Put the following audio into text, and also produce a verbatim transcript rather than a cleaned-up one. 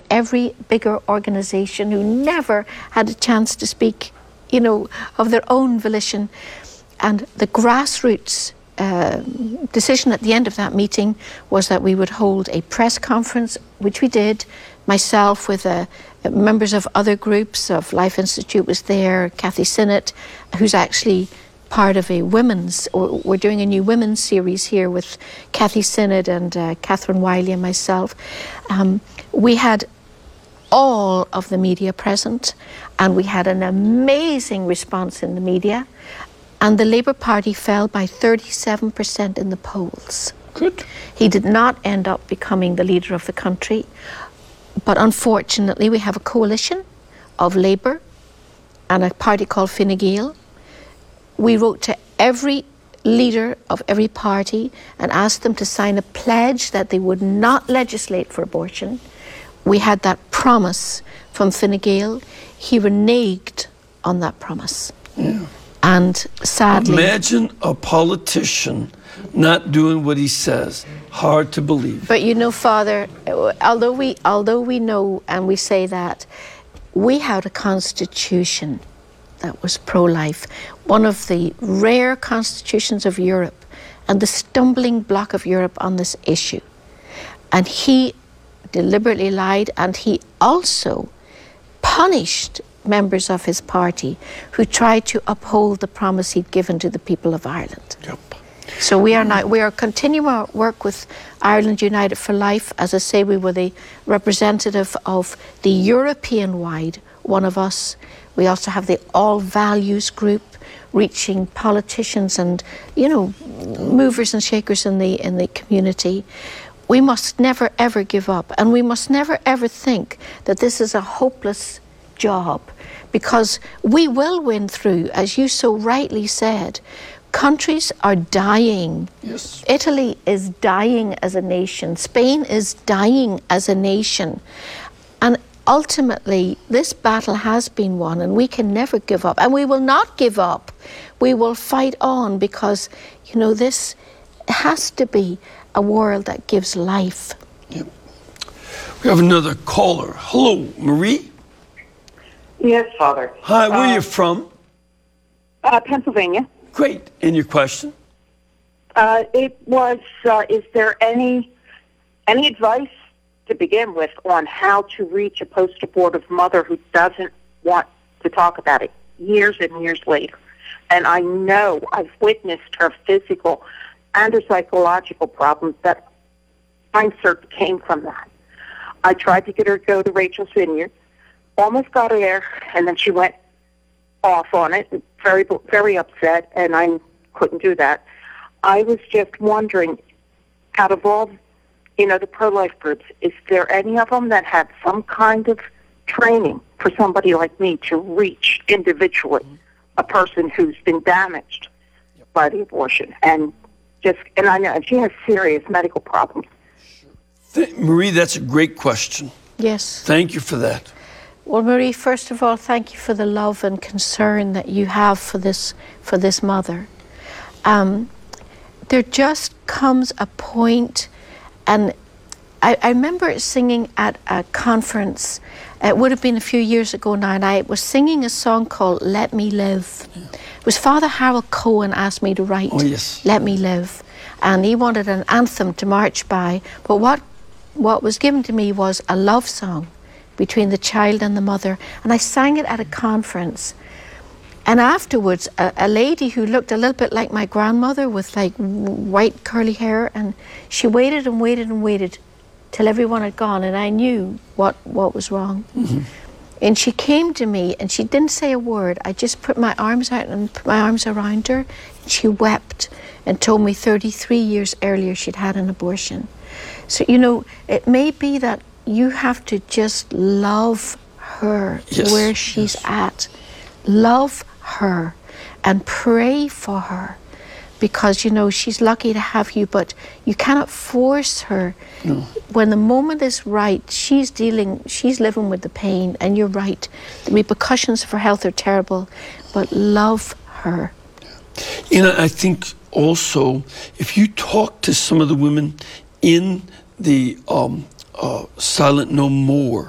every bigger organization who never had a chance to speak, you know, of their own volition. And the grassroots uh, decision at the end of that meeting was that we would hold a press conference, which we did. Myself with uh, members of other groups, of Life Institute was there, Kathy Sinnott, who's actually part of a women's, or we're doing a new women's series here with Kathy Sinnott and uh, Catherine Wiley and myself. Um, we had all of the media present, and we had an amazing response in the media, and the Labour Party fell by thirty-seven percent in the polls. Good. He did not end up becoming the leader of the country, but unfortunately we have a coalition of Labour and a party called Fine Gael. We wrote to every leader of every party and asked them to sign a pledge that they would not legislate for abortion. We had that promise from Fine Gael. He reneged on that promise. Yeah. And sadly... Imagine a politician not doing what he says. Hard to believe. But you know, Father, although we, although we know and we say that, we had a constitution that was pro-life, one of the rare constitutions of Europe and the stumbling block of Europe on this issue. And he deliberately lied, and he also punished members of his party who tried to uphold the promise he'd given to the people of Ireland. Yep. So we are now, we are continuing our work with Ireland United for Life. As I say, we were the representative of the European-wide One of Us. We also have the All Values group, reaching politicians and, you know, movers and shakers in the in the community. We must never ever give up, and we must never ever think that this is a hopeless job, because we will win through, as you so rightly said. Countries are dying. Yes. Italy is dying as a nation. Spain is dying as a nation. And ultimately, this battle has been won, and we can never give up. And we will not give up. We will fight on, because, you know, this has to be a world that gives life. Yep. We have another caller. Hello, Marie? Yes, Father. Hi, where uh, are you from? Uh, Pennsylvania. Great. And your question? Uh, it was, uh, is there any any advice to begin with on how to reach a post-abortive mother who doesn't want to talk about it years and years later? And I know I've witnessed her physical and her psychological problems that I'm certain came from that. I tried to get her to go to Rachel's Vineyard, almost got her there, and then she went off on it, very, very upset, and I couldn't do that. I was just wondering, out of all, you know, the pro-life groups, is there any of them that have some kind of training for somebody like me to reach individually a person who's been damaged by the abortion? And just, and I know she has serious medical problems. Th- Marie, that's a great question. Yes. Thank you for that. Well, Marie, first of all, thank you for the love and concern that you have for this for this mother. Um, there just comes a point, and I, I remember singing at a conference. It would have been a few years ago now, and I was singing a song called "Let Me Live." Yeah. It was Father Harold Cohen asked me to write oh, yes. "Let Me Live," and he wanted an anthem to march by. But what what was given to me was a love song between the child and the mother, and I sang it at a conference. And afterwards, a, a lady who looked a little bit like my grandmother with like white curly hair, and she waited and waited and waited till everyone had gone, and I knew what, what was wrong. Mm-hmm. And she came to me, and she didn't say a word. I just put my arms out and put my arms around her, and she wept and told me thirty-three years earlier she'd had an abortion. So, you know, it may be that you have to just love her yes, where she's yes. at. Love her and pray for her, because, you know, she's lucky to have you, but you cannot force her. No. When the moment is right, she's dealing, she's living with the pain, and you're right. The repercussions for health are terrible, but love her. And I think also, if you talk to some of the women in the um, uh, Silent No More